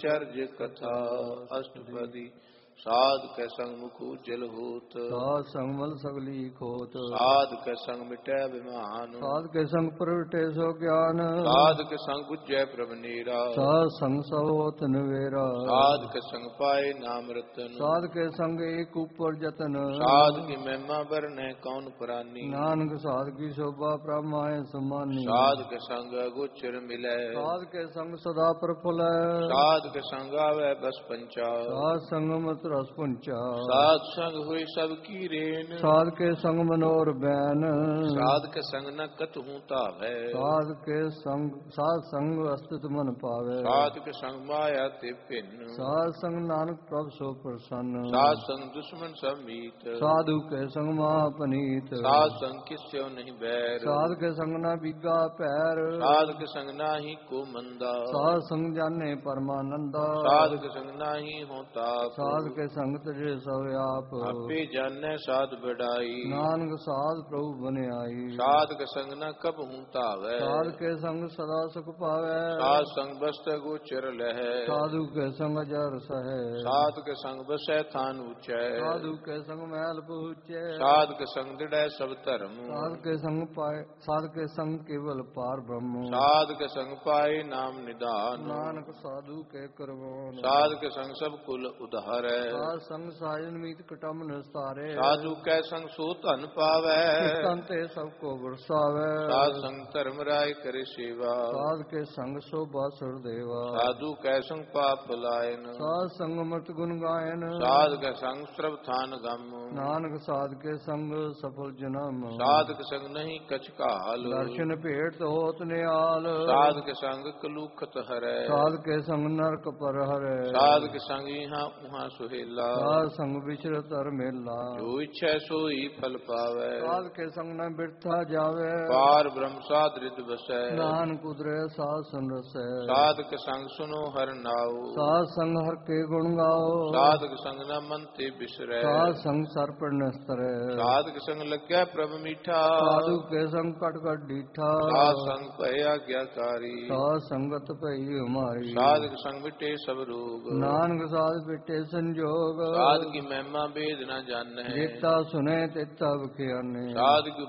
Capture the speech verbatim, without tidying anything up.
Church कथा अष्टपदी साध कै संग मुख उज्जल होत। साध संग मल सगली खोत। साध कै संग मिटै विमान। साध के संग प्रगटे सो ज्ञान। साध के संग बुझै प्रभ नीरा। साध संग सब होत नवेरा। साध के संग पाए नाम रतन। साध के संग एक ऊपर जतन। साध की महिमा बरनै कौन प्रानी। नानक साध की शोभा ब्रह्माए समानी। साध के संग गोचर मिलै। साध के संग सदा प्रफुल्लै। साध के संग आवे बस पंचा। साध संग मत रस पुंचा। साध संग हुई सब की रेन। साध के संग मनोर बैन। साध के संग न कतहु तावै। साध के संग साध संग अस्तित्व मन पावे। साध के संग माया ते भिन्न। साध संग नानक प्रभ सो प्रसन्न। साध संग दुश्मन सब मीत। साधु के संग महापनीत। साध संग किस्यो नहीं बैर। साध के संग न बिगा पैर। साध के संग नाही को मंदा। साध संग जाने परमानंदा। साध के संग नाही होता। साध के संग तजे सब आप। आपे जानै साध बढ़ाई। नानक साध प्रभु बने आई। साध के संग न कब हूँ तावै। साध के संग सदा सुख पावे। साध संग बस्त गोचर लहै। साधु के संग अजर सहे। साध के संग बसै थान ऊंचै। साधु के संग महल पहुँचे। साध के संग दृढ़ सब धर्म। साध के संग पाए साध के संग केवल पार ब्रह्म। साध के संग पाए नाम निदान। नानक साधु के करवान। साध के संग सब कुल उधार है। साध संग साजन मीत कटम निस्तारे। साधु कै संग सो धन पावै। ते सबको बरसावे। साध संग धर्म राय करे सेवा। साध के संग शोभा सुर देवा। साधु कै संग पाप लायन। साध संग मत गुण गायन। साध के संग श्रव थान गम। नानक साध के संग सफल जन्म। साध के संग नहीं कछ काल। दर्शन भेट होत निहाल। साध के संग कलूखत हरै। साध के संग नरक पर हरै। साध के संग यहाँ उहाँ सुहेला। साध संग विचरत हर मेला। जो इच्छै सोई फल पावै। साध के संग न बिरथा जावे। पार ब्रह्म साध रिद बसै। नानक उदरे साध सुन रसै। साध के संग सुनो हर नाऊ। साध संग हर के गुण गाओ। साध के संग न मन ते बिसरै। साध संग सर पर नस्तरै। साध के संग लग्या प्रभ मीठा। साधु के संग कट कट डीठा। साध संग भय आज्ञाकारी। साध संगत भई हमारी। साध के संग मिटे सब रोग। नानक साध बिटे संजोग। साध की महिमा वेद न जानै। जेता सुने तेता बखियाने। साध की